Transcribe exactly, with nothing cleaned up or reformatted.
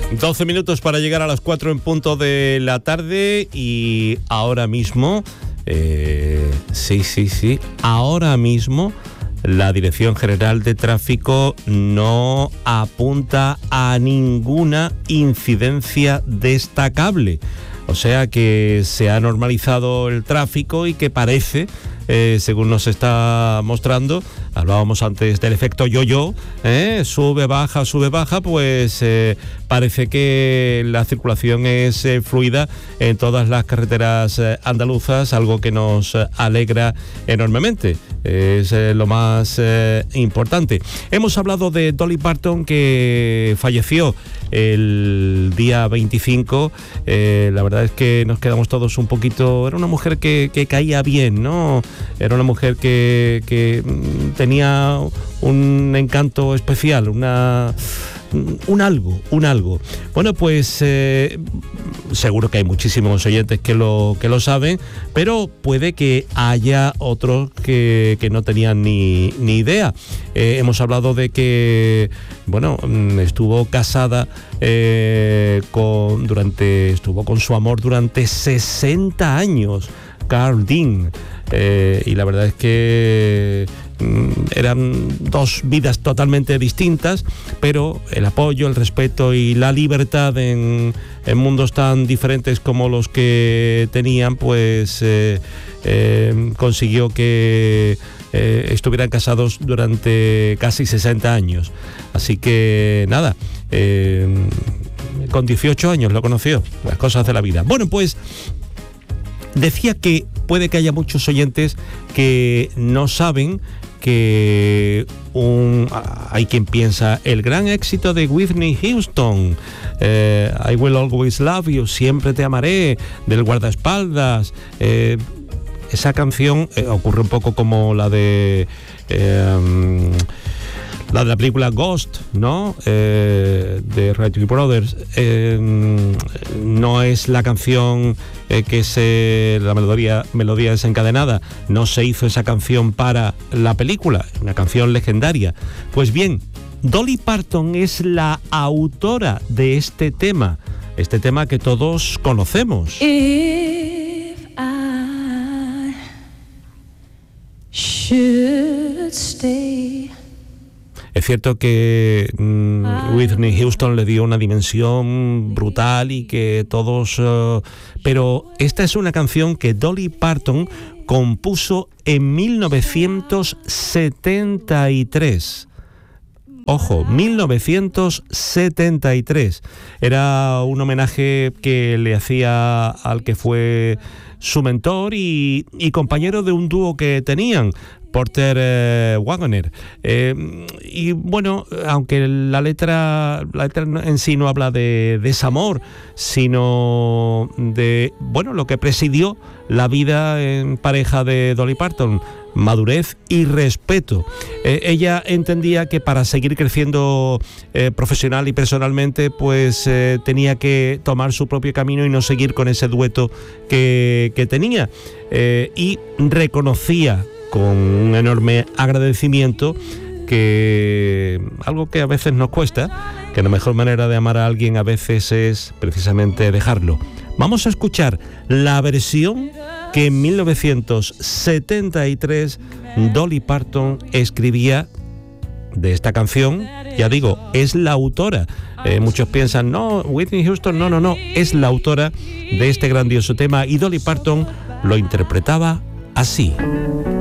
doce minutos para llegar a las cuatro en punto de la tarde y ahora mismo, eh, sí, sí, sí, ahora mismo la Dirección General de Tráfico no apunta a ninguna incidencia destacable. O sea que se ha normalizado el tráfico y que parece, eh, según nos está mostrando, hablábamos antes del efecto yo-yo, ¿eh? sube, baja, sube, baja, pues eh, parece que la circulación es eh, fluida en todas las carreteras eh, andaluzas, algo que nos eh, alegra enormemente. Es eh, lo más eh, importante. Hemos hablado de Dolly Parton, que falleció el día veinticinco. Eh, la verdad es que nos quedamos todos un poquito... Era una mujer que, que caía bien, ¿no? Era una mujer que, que tenía un encanto especial, una... un algo, un algo. Bueno, pues eh, seguro que hay muchísimos oyentes que lo, que lo saben, pero puede que haya otros que, que no tenían ni, ni idea. Eh, hemos hablado de que, bueno, estuvo casada eh, con, durante, estuvo con su amor durante sesenta años, Carl Dean, eh, y la verdad es que eran dos vidas totalmente distintas, pero el apoyo, el respeto y la libertad en, en mundos tan diferentes como los que tenían, pues eh, eh, consiguió que eh, estuvieran casados durante casi sesenta años. Así que nada, eh, con dieciocho años lo conoció, las cosas de la vida. Bueno, pues decía que puede que haya muchos oyentes que no saben que un, hay quien piensa el gran éxito de Whitney Houston, eh, I Will Always Love You, Siempre Te Amaré, del guardaespaldas, eh, esa canción eh, ocurre un poco como la de eh, la de la película Ghost, ¿no? Eh, de Righteous Brothers. Eh, no es la canción eh, que se la melodía melodía desencadenada. No se hizo esa canción para la película, una canción legendaria. Pues bien, Dolly Parton es la autora de este tema, este tema que todos conocemos. If I should stay. Es cierto que mmm, Whitney Houston le dio una dimensión brutal y que todos... Uh, pero esta es una canción que Dolly Parton compuso en mil novecientos setenta y tres. Ojo, mil novecientos setenta y tres. Era un homenaje que le hacía al que fue su mentor y, y compañero de un dúo que tenían, Porter eh, Wagoner. Eh, y bueno, aunque la letra, la letra en sí no habla de desamor, sino de, bueno, lo que presidió la vida en pareja de Dolly Parton, madurez y respeto. Eh, ella entendía que para seguir creciendo eh, profesional y personalmente, pues eh, tenía que tomar su propio camino y no seguir con ese dueto que, que tenía. Eh, y reconocía con un enorme agradecimiento que algo que a veces nos cuesta, que la mejor manera de amar a alguien a veces es precisamente dejarlo. Vamos a escuchar la versión que en mil novecientos setenta y tres Dolly Parton escribía de esta canción. Ya digo, es la autora. Eh, muchos piensan, no, Whitney Houston, no, no, no, es la autora de este grandioso tema y Dolly Parton lo interpretaba así.